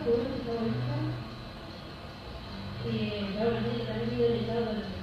qué bueno que está bonito. Ahora sí, también videalizado